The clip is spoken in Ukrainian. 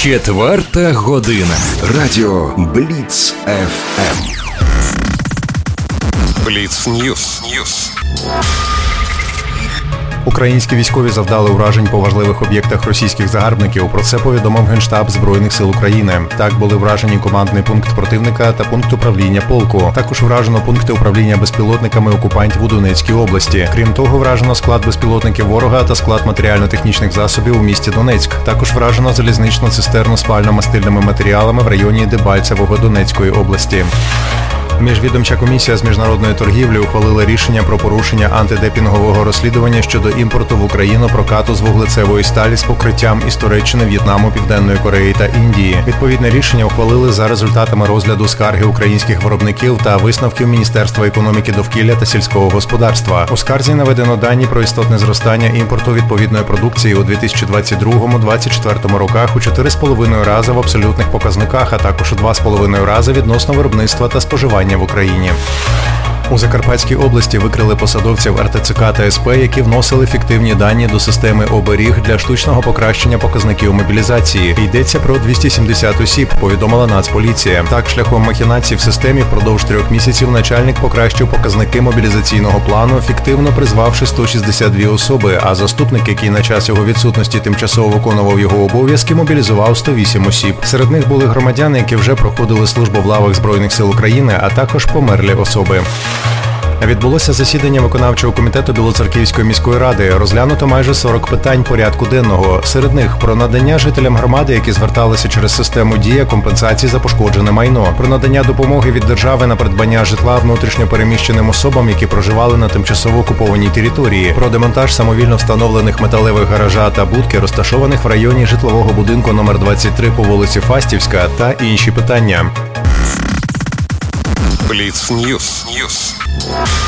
4 година. Радіо Бліц ФМ. Бліц Ньюс. Українські військові завдали уражень по важливих об'єктах російських загарбників. Про це повідомив Генштаб Збройних сил України. Так були вражені командний пункт противника та пункт управління полку. Також вражено пункти управління безпілотниками окупантів у Донецькій області. Крім того, вражено склад безпілотників ворога та склад матеріально-технічних засобів у місті Донецьк. Також вражено залізничну цистерну з пально-мастильними матеріалами в районі Дебальцевого Донецької області. Міжвідомча комісія з міжнародної торгівлі ухвалила рішення про порушення антидепінгового розслідування щодо імпорту в Україну прокату з вуглецевої сталі з покриттям із Туреччини, В'єтнаму, Південної Кореї та Індії. Відповідне рішення ухвалили за результатами розгляду скарги українських виробників та висновків Міністерства економіки, довкілля та сільського господарства. У скарзі наведено дані про істотне зростання імпорту відповідної продукції у 2022-2024 роках у 4,5 рази в абсолютних показниках, а також у 2,5 рази відносно виробництва та споживання в Україні. У Закарпатській області викрили посадовців РТЦК та СП, які вносили фіктивні дані до системи оберіг для штучного покращення показників мобілізації. Йдеться про 270 осіб, повідомила Нацполіція. Так, шляхом махінацій в системі впродовж 3 місяців начальник покращив показники мобілізаційного плану, фіктивно призвавши 162 особи, а заступник, який на час його відсутності тимчасово виконував його обов'язки, мобілізував 108 осіб. Серед них були громадяни, які вже проходили службу в лавах Збройних сил України, а також померлі особи. Відбулося засідання виконавчого комітету Білоцерківської міської ради. Розглянуто майже 40 питань порядку денного. Серед них про надання жителям громади, які зверталися через систему «Дія», компенсації за пошкоджене майно, про надання допомоги від держави на придбання житла внутрішньо переміщеним особам, які проживали на тимчасово окупованій території, про демонтаж самовільно встановлених металевих гаража та будки, розташованих в районі житлового будинку номер 23 по вулиці Фастівська, та інші питання. Бліц Ньюс.